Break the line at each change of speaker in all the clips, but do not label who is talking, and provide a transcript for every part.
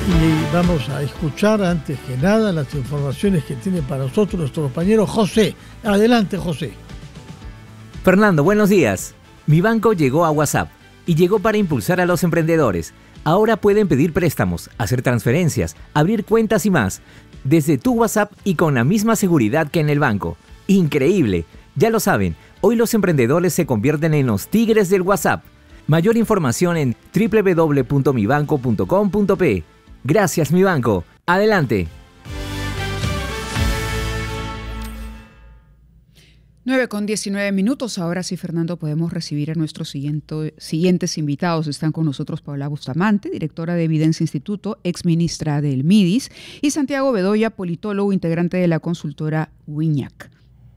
Y vamos a escuchar antes que nada las informaciones que tiene para nosotros nuestro compañero José. Adelante, José.
Fernando, buenos días. Mi banco llegó a WhatsApp y llegó para impulsar a los emprendedores. Ahora pueden pedir préstamos, hacer transferencias, abrir cuentas y más, desde tu WhatsApp y con la misma seguridad que en el banco. ¡Increíble! Ya lo saben, hoy los emprendedores se convierten en los tigres del WhatsApp. Mayor información en www.mibanco.com.pe. Gracias, mi banco. Adelante.
9:19. Ahora sí, Fernando, podemos recibir a nuestros siguientes invitados. Están con nosotros Paola Bustamante, directora de Evidencia Instituto, exministra del MIDIS, y Santiago Bedoya, politólogo, integrante de la consultora Wiñac.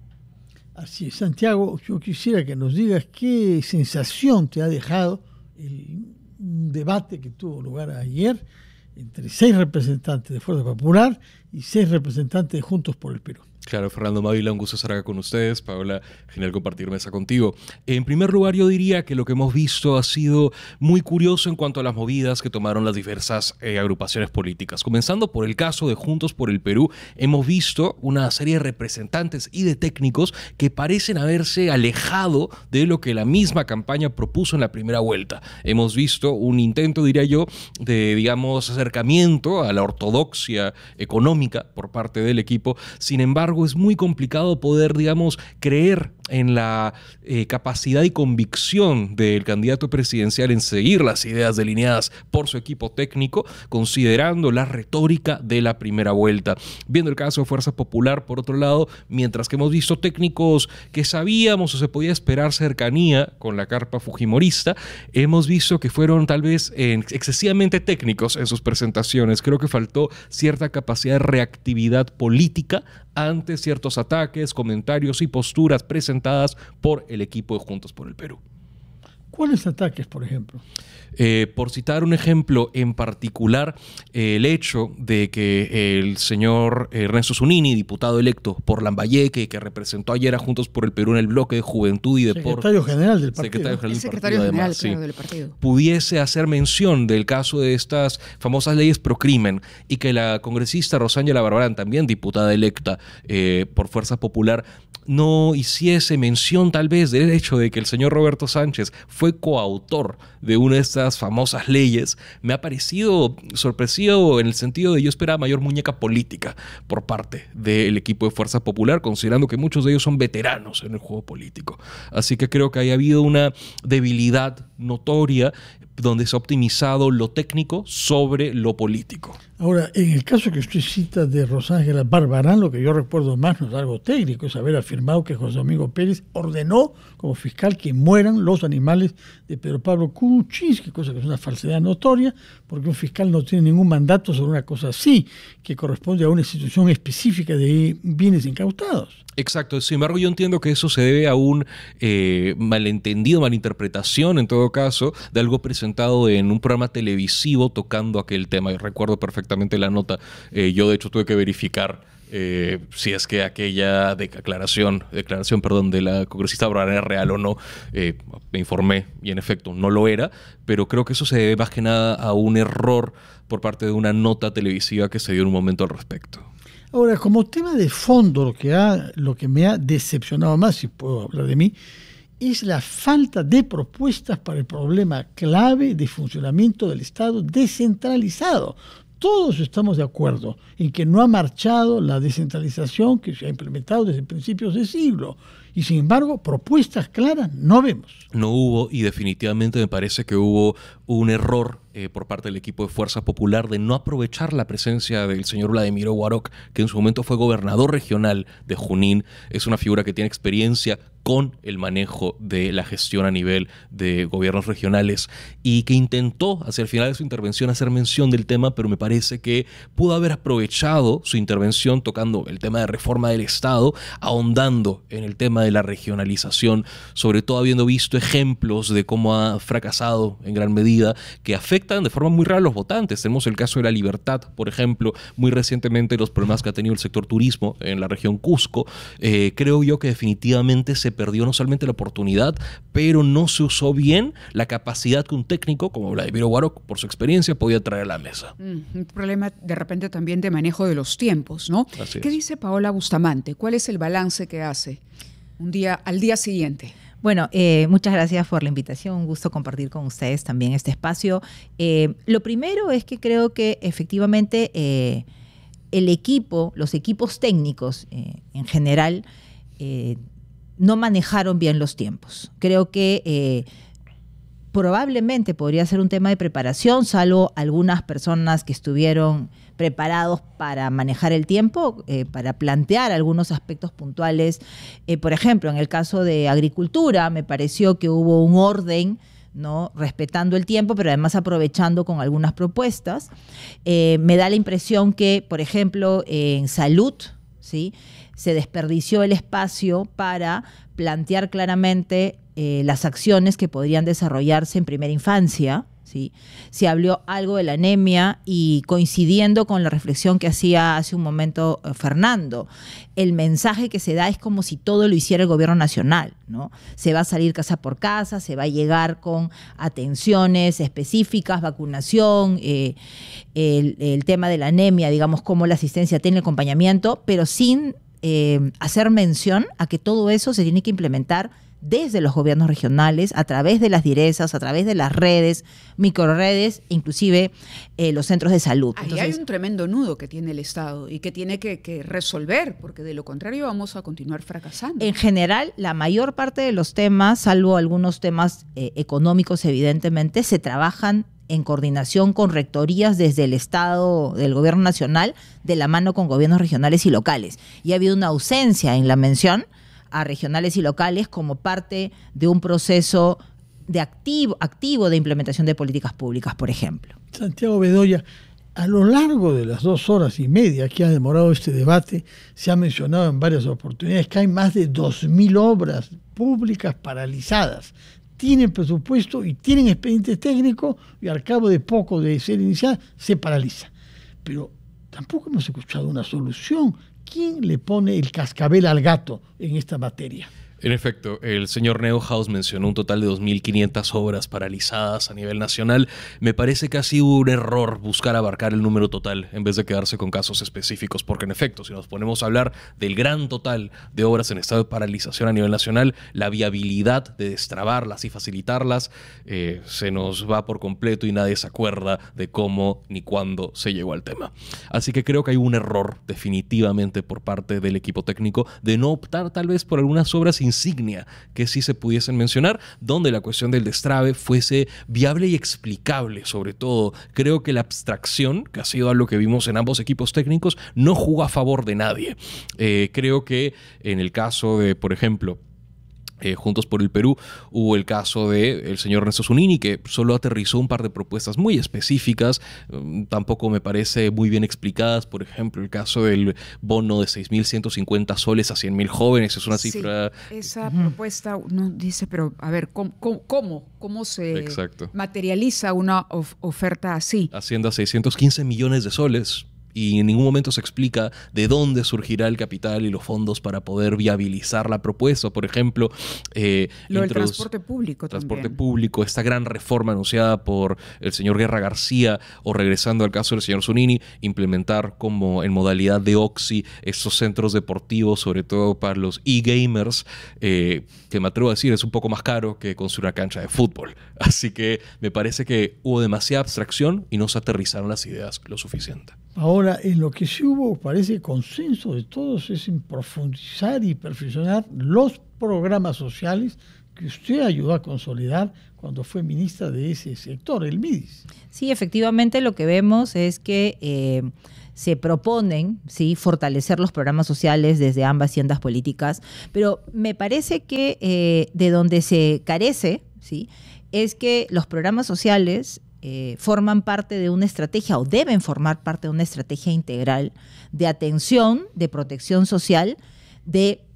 Así es, Santiago, yo quisiera que nos digas qué sensación te ha dejado el debate que tuvo lugar ayer entre 6 representantes de Fuerza Popular y 6 representantes de Juntos por el Perú.
Claro, Fernando Mávila, un gusto estar acá con ustedes. Paola, genial compartir mesa contigo. En primer lugar, yo diría que lo que hemos visto ha sido muy curioso en cuanto a las movidas que tomaron las diversas agrupaciones políticas. Comenzando por el caso de Juntos por el Perú, hemos visto una serie de representantes y de técnicos que parecen haberse alejado de lo que la misma campaña propuso en la primera vuelta. Hemos visto un intento, diría yo, de, digamos, acercamiento a la ortodoxia económica por parte del equipo. Sin embargo, es muy complicado poder, digamos, creer en la capacidad y convicción del candidato presidencial en seguir las ideas delineadas por su equipo técnico, considerando la retórica de la primera vuelta. Viendo el caso de Fuerza Popular, por otro lado, mientras que hemos visto técnicos que sabíamos o se podía esperar cercanía con la carpa fujimorista, hemos visto que fueron tal vez excesivamente técnicos en sus presentaciones. Creo que faltó cierta capacidad de reactividad política ante ciertos ataques, comentarios y posturas presentadas por el equipo de Juntos por el Perú.
¿Cuáles ataques, por ejemplo?
Por citar un ejemplo en particular, el hecho de que el señor Ernesto Zunini, diputado electo por Lambayeque, que representó ayer a Juntos por el Perú en el bloque de Juventud y Deportes,
secretario general del partido,
secretario general del partido,
pudiese hacer mención del caso de estas famosas leyes pro crimen, y que la congresista Rosángela Barbarán, también diputada electa por Fuerza Popular, no hiciese mención tal vez del hecho de que el señor Roberto Sánchez fue coautor de una de estas famosas leyes, me ha parecido sorpresivo en el sentido de yo esperaba mayor muñeca política por parte del equipo de Fuerza Popular, considerando que muchos de ellos son veteranos en el juego político. Así que creo que haya habido una debilidad notoria donde se ha optimizado lo técnico sobre lo político.
Ahora, en el caso que usted cita de Rosángela Barbarán, lo que yo recuerdo más no es algo técnico, es haber afirmado que José Domingo Pérez ordenó como fiscal que mueran los animales de Pedro Pablo Kuczynski, cosa que es una falsedad notoria, porque un fiscal no tiene ningún mandato sobre una cosa así, que corresponde a una institución específica de bienes incautados.
Exacto, sin embargo yo entiendo que eso se debe a un malentendido, malinterpretación en todo caso, de algo presentado en un programa televisivo tocando aquel tema. Yo recuerdo perfectamente la nota, yo de hecho tuve que verificar si es que aquella declaración de la congresista Barbarán era real o no. Me informé y en efecto no lo era, pero creo que eso se debe más que nada a un error por parte de una nota televisiva que se dio en un momento al respecto.
Ahora, como tema de fondo, lo que me ha decepcionado más, si puedo hablar de mí, es la falta de propuestas para el problema clave de funcionamiento del Estado descentralizado. Todos estamos de acuerdo en que no ha marchado la descentralización que se ha implementado desde principios de siglo. Y sin embargo, propuestas claras no vemos.
No hubo, y definitivamente me parece que hubo un error por parte del equipo de Fuerza Popular de no aprovechar la presencia del señor Vladimiro Warok, que en su momento fue gobernador regional de Junín. Es una figura que tiene experiencia con el manejo de la gestión a nivel de gobiernos regionales y que intentó hacia el final de su intervención hacer mención del tema, pero me parece que pudo haber aprovechado su intervención tocando el tema de reforma del Estado, ahondando en el tema de la regionalización, sobre todo habiendo visto ejemplos de cómo ha fracasado en gran medida, que afecta afectan de forma muy rara a los votantes. Tenemos el caso de La Libertad, por ejemplo, muy recientemente los problemas que ha tenido el sector turismo en la región Cusco. Creo yo que definitivamente se perdió no solamente la oportunidad, pero no se usó bien la capacidad que un técnico como Vladimiro Guaroc, por su experiencia, podía traer a la mesa.
Un problema de repente también de manejo de los tiempos, ¿no? ¿Qué dice Paola Bustamante? ¿Cuál es el balance que hace al día siguiente?
Bueno, muchas gracias por la invitación. Un gusto compartir con ustedes también este espacio. Lo primero es que creo que efectivamente los equipos técnicos en general no manejaron bien los tiempos. Creo que probablemente podría ser un tema de preparación, salvo algunas personas que estuvieron preparados para manejar el tiempo, para plantear algunos aspectos puntuales. Por ejemplo, en el caso de agricultura, me pareció que hubo un orden, ¿no?, respetando el tiempo, pero además aprovechando con algunas propuestas. Me da la impresión que, por ejemplo, en salud, ¿sí?, se desperdició el espacio para plantear claramente las acciones que podrían desarrollarse en primera infancia, ¿sí? Se habló algo de la anemia y coincidiendo con la reflexión que hacía hace un momento Fernando, el mensaje que se da es como si todo lo hiciera el gobierno nacional, ¿no? Se va a salir casa por casa, se va a llegar con atenciones específicas, vacunación, el tema de la anemia, digamos, como la asistencia tiene el acompañamiento, pero sin hacer mención a que todo eso se tiene que implementar desde los gobiernos regionales, a través de las direzas, a través de las redes, microredes, inclusive los centros de salud.
Ahí hay un tremendo nudo que tiene el Estado y que tiene que resolver, porque de lo contrario vamos a continuar fracasando.
En general, la mayor parte de los temas, salvo algunos temas económicos, evidentemente, se trabajan en coordinación con rectorías desde el Estado, del Gobierno Nacional, de la mano con gobiernos regionales y locales. Y ha habido una ausencia en la mención a regionales y locales como parte de un proceso de activo de implementación de políticas públicas, por ejemplo.
Santiago Bedoya, a lo largo de las 2 horas y media que ha demorado este debate, se ha mencionado en varias oportunidades que hay más de 2.000 obras públicas paralizadas. Tienen presupuesto y tienen expediente técnico y al cabo de poco de ser iniciada se paraliza. Pero tampoco hemos escuchado una solución. ¿Quién le pone el cascabel al gato en esta materia?
En efecto, el señor Neuhaus mencionó un total de 2.500 obras paralizadas a nivel nacional. Me parece que ha sido un error buscar abarcar el número total en vez de quedarse con casos específicos, porque en efecto, si nos ponemos a hablar del gran total de obras en estado de paralización a nivel nacional, la viabilidad de destrabarlas y facilitarlas se nos va por completo y nadie se acuerda de cómo ni cuándo se llegó al tema. Así que creo que hay un error definitivamente por parte del equipo técnico de no optar tal vez por algunas obras insignia que sí se pudiesen mencionar, donde la cuestión del destrave fuese viable y explicable. Sobre todo, creo que la abstracción, que ha sido algo que vimos en ambos equipos técnicos, no jugó a favor de nadie. Creo que en el caso de, por ejemplo, Juntos por el Perú, hubo el caso del señor Ernesto Zunini, que solo aterrizó un par de propuestas muy específicas, tampoco me parece muy bien explicadas. Por ejemplo, el caso del bono de 6.150 soles a 100.000 jóvenes, es una cifra...
Esa propuesta uno dice, pero a ver, ¿cómo se materializa una oferta así?
Asciende a 615 millones de soles. Y en ningún momento se explica de dónde surgirá el capital y los fondos para poder viabilizar la propuesta. Por ejemplo,
lo del transporte público
público, esta gran reforma anunciada por el señor Guerra García, o regresando al caso del señor Zunini, implementar como en modalidad de OXXI estos centros deportivos, sobre todo para los e-gamers, que me atrevo a decir es un poco más caro que construir una cancha de fútbol. Así que me parece que hubo demasiada abstracción y no se aterrizaron las ideas lo suficiente.
Ahora, en lo que sí hubo, parece consenso de todos, es en profundizar y perfeccionar los programas sociales que usted ayudó a consolidar cuando fue ministra de ese sector, el MIDIS.
Sí, efectivamente lo que vemos es que se proponen, ¿sí?, fortalecer los programas sociales desde ambas tiendas políticas, pero me parece que de donde se carece, ¿sí?, es que los programas sociales forman parte de una estrategia o deben formar parte de una estrategia integral de atención, de protección social, de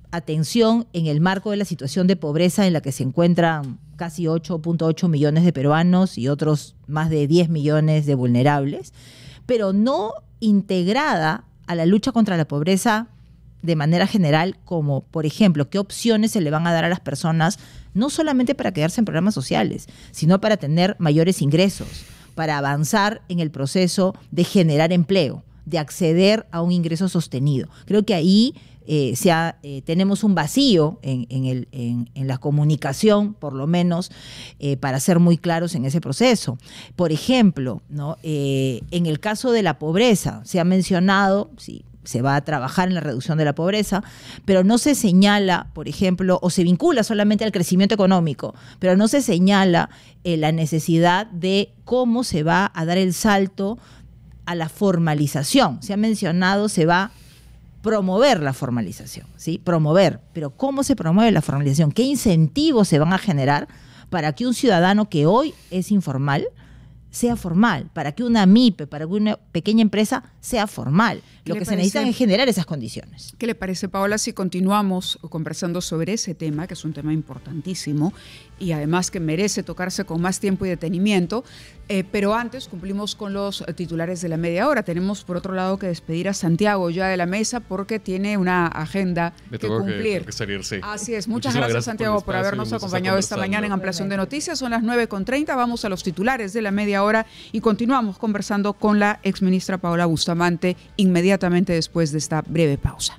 atención en el marco de la situación de pobreza en la que se encuentran casi 8.8 millones de peruanos y otros más de 10 millones de vulnerables, pero no integrada a la lucha contra la pobreza de manera general, como por ejemplo, qué opciones se le van a dar a las personas, no solamente para quedarse en programas sociales, sino para tener mayores ingresos, para avanzar en el proceso de generar empleo, de acceder a un ingreso sostenido. Creo que ahí tenemos un vacío en la comunicación, por lo menos, para ser muy claros en ese proceso. Por ejemplo, ¿no? En el caso de la pobreza, se ha mencionado, sí, se va a trabajar en la reducción de la pobreza, pero no se señala, por ejemplo, o se vincula solamente al crecimiento económico, pero no se señala la necesidad de cómo se va a dar el salto a la formalización. Se ha mencionado, se va a promover la formalización, ¿sí? Promover, pero ¿cómo se promueve la formalización? ¿Qué incentivos se van a generar para que un ciudadano que hoy es informal sea formal, para que una MIPE, para que una pequeña empresa sea formal? Lo que se necesitan es generar esas condiciones.
¿Qué le parece, Paola, si continuamos conversando sobre ese tema, que es un tema importantísimo y además que merece tocarse con más tiempo y detenimiento? Pero antes cumplimos con los titulares de la media hora. Tenemos, por otro lado, que despedir a Santiago ya de la mesa porque tiene una agenda que cumplir.
Que salir, sí.
Así es. Muchas gracias, Santiago, por habernos acompañado esta mañana en Ampliación de Noticias. Son las 9:30. Vamos a los titulares de la media hora y continuamos conversando con la exministra Paola Bustamante inmediatamente después de esta breve pausa.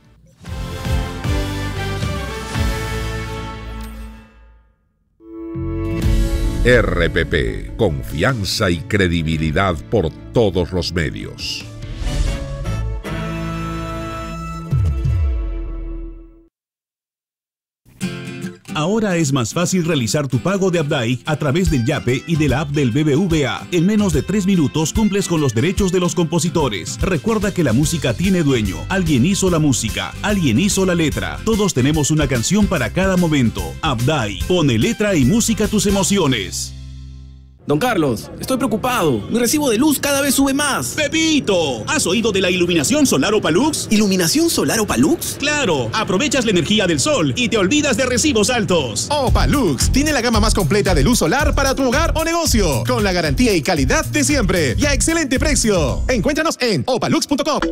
RPP, confianza y credibilidad por todos los medios.
Ahora es más fácil realizar tu pago de Abdai a través del Yape y de la app del BBVA. En menos de 3 minutos cumples con los derechos de los compositores. Recuerda que la música tiene dueño. Alguien hizo la música, alguien hizo la letra. Todos tenemos una canción para cada momento. Abdai, pone letra y música a tus emociones.
Don Carlos, estoy preocupado. Mi recibo de luz cada vez sube más.
¡Pepito! ¿Has oído de la iluminación solar Opalux?
¿Iluminación solar Opalux?
¡Claro! Aprovechas la energía del sol y te olvidas de recibos altos.
Opalux tiene la gama más completa de luz solar para tu hogar o negocio, con la garantía y calidad de siempre y a excelente precio. Encuéntranos en opalux.com.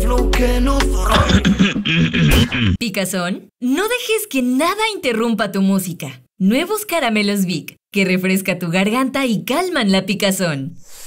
Picazón, no dejes que nada interrumpa tu música. Nuevos caramelos Vic, que refresca tu garganta y calman la picazón.